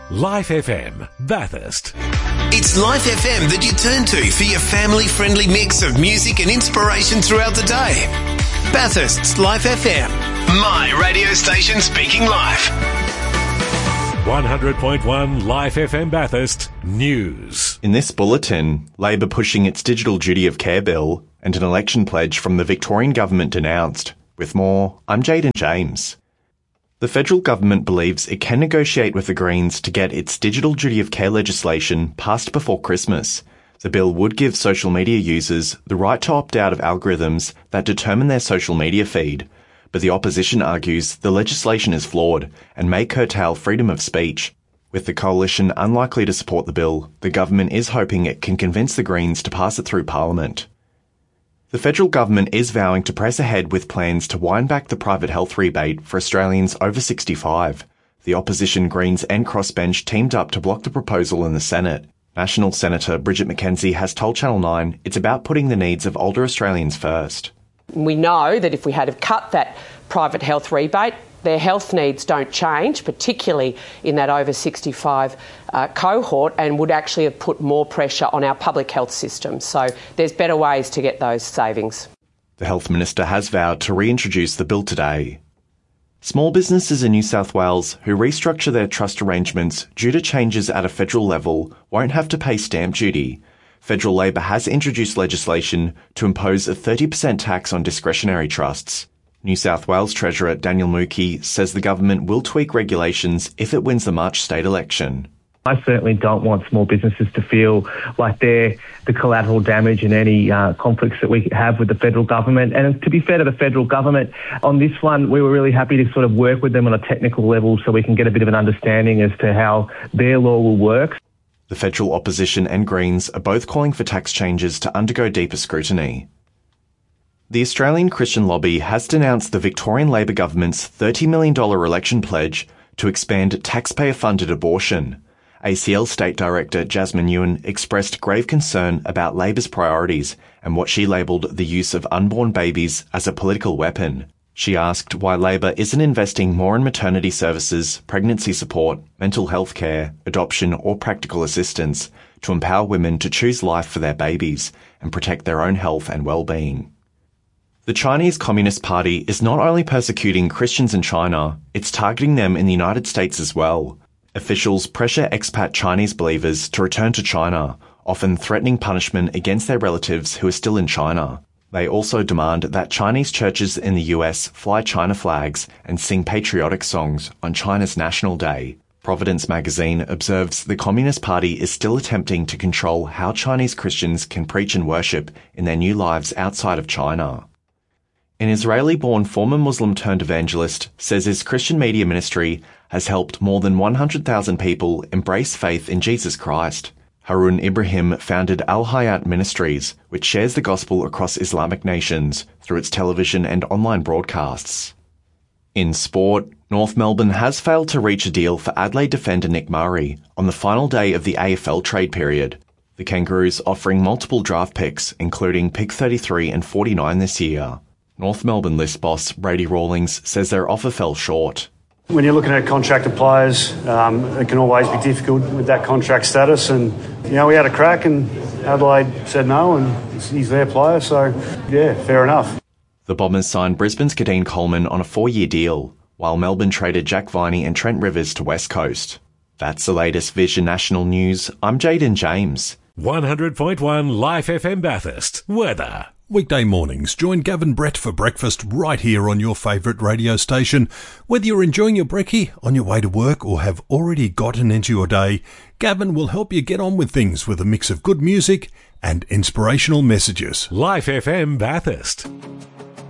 Life FM, Bathurst. It's Life FM that you turn to for your family-friendly mix of music and inspiration throughout the day. Bathurst's Life FM, my radio station speaking life. 100.1 Life FM Bathurst News. In this bulletin, Labor pushing its digital duty of care bill and an election pledge from the Victorian government denounced. With more, I'm Jaden James. The federal government believes it can negotiate with the Greens to get its digital duty of care legislation passed before Christmas. The bill would give social media users the right to opt out of algorithms that determine their social media feed. But the opposition argues the legislation is flawed and may curtail freedom of speech. With the coalition unlikely to support the bill, the government is hoping it can convince the Greens to pass it through Parliament. The federal government is vowing to press ahead with plans to wind back the private health rebate for Australians over 65. The opposition Greens and Crossbench teamed up to block the proposal in the Senate. National Senator Bridget McKenzie has told Channel 9 it's about putting the needs of older Australians first. We know that if we had cut that private health rebate, their health needs don't change, particularly in that over 65 cohort, and would actually have put more pressure on our public health system. So there's better ways to get those savings. The Health Minister has vowed to reintroduce the bill today. Small businesses in New South Wales who restructure their trust arrangements due to changes at a federal level won't have to pay stamp duty. Federal Labor has introduced legislation to impose a 30% tax on discretionary trusts. New South Wales Treasurer Daniel Mookhey says the government will tweak regulations if it wins the March state election. I certainly don't want small businesses to feel like they're the collateral damage in any conflicts that we have with the federal government. And to be fair to the federal government, on this one, we were really happy to sort of work with them on a technical level so we can get a bit of an understanding as to how their law will work. The federal opposition and Greens are both calling for tax changes to undergo deeper scrutiny. The Australian Christian Lobby has denounced the Victorian Labor government's $30 million election pledge to expand taxpayer-funded abortion. ACL State Director Jasmine Ewan expressed grave concern about Labor's priorities and what she labelled the use of unborn babies as a political weapon. She asked why Labor isn't investing more in maternity services, pregnancy support, mental health care, adoption or practical assistance to empower women to choose life for their babies and protect their own health and well-being. The Chinese Communist Party is not only persecuting Christians in China, it's targeting them in the United States as well. Officials pressure expat Chinese believers to return to China, often threatening punishment against their relatives who are still in China. They also demand that Chinese churches in the US fly China flags and sing patriotic songs on China's National Day. Providence magazine observes the Communist Party is still attempting to control how Chinese Christians can preach and worship in their new lives outside of China. An Israeli-born former Muslim-turned-evangelist says his Christian media ministry has helped more than 100,000 people embrace faith in Jesus Christ. Harun Ibrahim founded Al-Hayat Ministries, which shares the gospel across Islamic nations through its television and online broadcasts. In sport, North Melbourne has failed to reach a deal for Adelaide defender Nick Murray on the final day of the AFL trade period. The Kangaroos offering multiple draft picks, including pick 33 and 49 this year. North Melbourne list boss Brady Rawlings says their offer fell short. When you're looking at contracted players, it can always be difficult with that contract status. And, we had a crack and Adelaide said no and he's their player. So, yeah, fair enough. The Bombers signed Brisbane's Kadeen Coleman on a 4-year deal, while Melbourne traded Jack Viney and Trent Rivers to West Coast. That's the latest Vision National News. I'm Jaden James. 100.1 Life FM Bathurst. Weather. Weekday mornings, join Gavin Brett for breakfast right here on your favourite radio station. Whether you're enjoying your brekkie, on your way to work or have already gotten into your day, Gavin will help you get on with things with a mix of good music and inspirational messages. Life FM Bathurst.